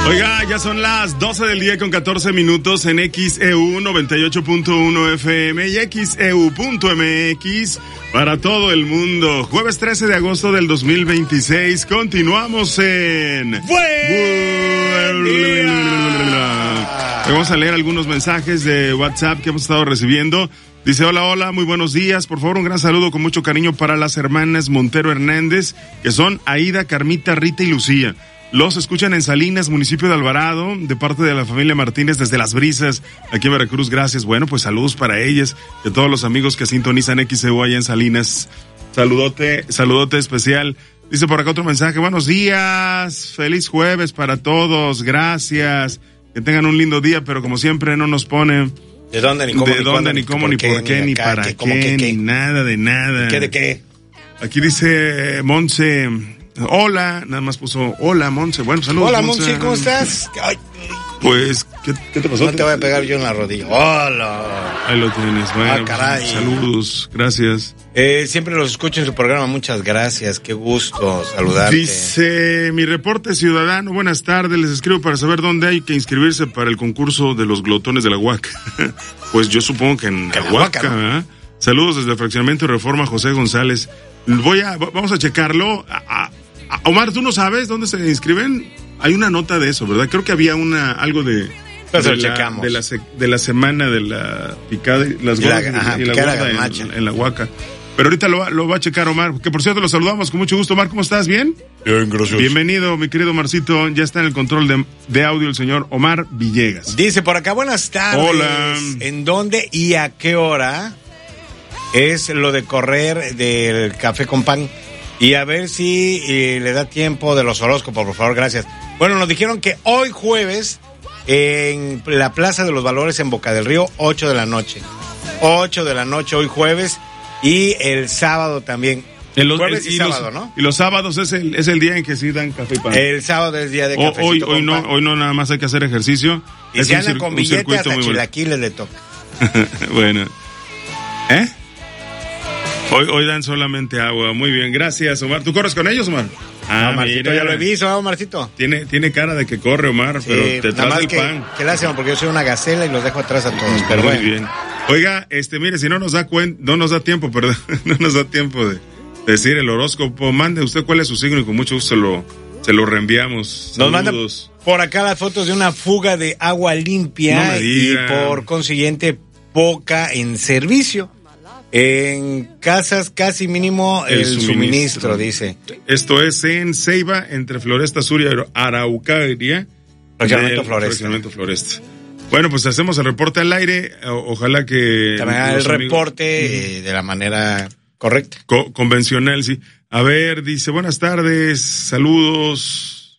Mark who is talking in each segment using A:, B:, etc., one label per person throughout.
A: Oiga, ya son las 12 del día con 14 minutos en XEU 98.1 FM y XEU.mx para todo el mundo. Jueves 13 de agosto del 2026. Continuamos en...
B: ¡Buen día!
A: Vamos a leer algunos mensajes de WhatsApp que hemos estado recibiendo. Dice, hola, muy buenos días. Por favor, un gran saludo con mucho cariño para las hermanas Montero Hernández, que son Aida, Carmita, Rita y Lucía. Los escuchan en Salinas, municipio de Alvarado, de parte de la familia Martínez desde Las Brisas, aquí en Veracruz. Gracias. Bueno, pues saludos para ellas y a todos los amigos que sintonizan XEU allá en Salinas. Saludote especial. Dice por acá otro mensaje. Buenos días. Feliz jueves para todos. Gracias. Que tengan un lindo día, pero como siempre no nos ponen
B: ¿de dónde, ni cómo,
A: de dónde, ni cómo, ni por qué, ni para qué, ni nada de nada?
B: ¿Qué de qué?
A: Aquí dice Monse, hola, nada más puso, hola Monse, bueno, saludos.
B: Hola Monse, ¿cómo estás? Ay,
A: pues, ¿qué te pasó?
B: No te voy a pegar yo en la rodilla. Hola.
A: Ahí lo tienes, bueno,
B: caray.
A: Saludos, gracias.
B: Siempre los escucho en su programa, muchas gracias, qué gusto saludarte.
A: Dice, mi reporte ciudadano, buenas tardes, les escribo para saber dónde hay que inscribirse para el concurso de los glotones de la Huaca. Pues yo supongo que en la Huaca, ¿no? ¿Eh? Saludos desde el Fraccionamiento Reforma, José González. Vamos a checarlo. Omar, ¿tú no sabes dónde se inscriben? Hay una nota de eso, ¿verdad? Creo que había algo de la semana de la picada y las gordas y la gorda en la Huaca. Pero ahorita lo va a checar Omar, que por cierto lo saludamos con mucho gusto. Omar, ¿cómo estás? ¿Bien?
C: Bien, gracias.
A: Bienvenido, mi querido Marcito. Ya está en el control de audio el señor Omar Villegas.
B: Dice por acá, buenas tardes.
A: Hola.
B: ¿En dónde y a qué hora es lo de correr del café con pan? Y a ver si le da tiempo de los horóscopos, por favor, gracias. Bueno, nos dijeron que hoy jueves en la Plaza de los Valores en Boca del Río, 8 de la noche. 8 de la noche hoy jueves y el sábado también. Jueves y sábado, ¿no?
A: Y los sábados es el día en que sí dan café y pan.
B: El sábado es día de café.
A: Hoy no nada más hay que hacer ejercicio.
B: Y si andan con billetes hasta chilaquiles le toca.
A: Bueno. Hoy dan solamente agua. Muy bien, gracias, Omar. ¿Tú corres con ellos, Omar?
B: No, Marcito, ya lo he visto, ¿no, Marcito?
A: Tiene cara de que corre, Omar, sí, pero te trae el pan.
B: Qué lástima, porque yo soy una gacela y los dejo atrás a todos, pero
A: muy
B: bueno.
A: Bien. Oiga, mire, si no nos da tiempo, perdón, no nos da tiempo de decir el horóscopo, mande usted cuál es su signo y con mucho gusto se lo reenviamos.
B: Nos manda por acá las fotos de una fuga de agua limpia y por consiguiente poca en servicio. En casas casi mínimo el suministro, dice.
A: Esto es en Ceiba, entre Floresta Sur y Araucaria. Fraccionamiento Floresta. Bueno, pues hacemos el reporte al aire. Ojalá que...
B: También el reporte de la manera correcta.
A: Convencional, sí. A ver, dice, buenas tardes, saludos.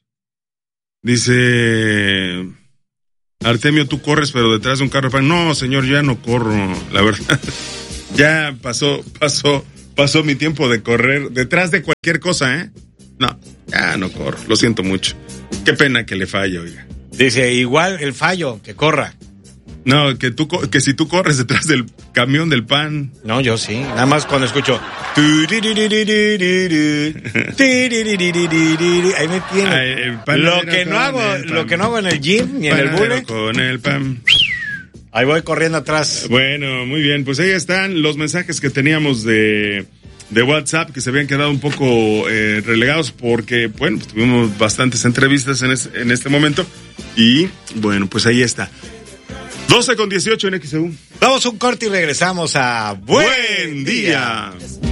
A: Dice... Artemio, tú corres, pero detrás de un carro. No, señor, ya no corro, la verdad. Ya pasó mi tiempo de correr detrás de cualquier cosa, ¿eh? No, ya no corro, lo siento mucho. Qué pena que le falle, oiga.
B: Dice, igual el fallo, que corra.
A: No, que si tú corres detrás del camión del pan.
B: No, yo sí, nada más cuando escucho. Ahí me tiene. Lo que no hago en el gym ni en el bule.
A: Con el pan.
B: Ahí voy corriendo atrás.
A: Bueno, muy bien. Pues ahí están los mensajes que teníamos de WhatsApp que se habían quedado un poco relegados porque, bueno, pues tuvimos bastantes entrevistas en este momento. Y, bueno, pues ahí está. 12:18 en XEU.
B: Vamos a un corte y regresamos a
A: Buen Día.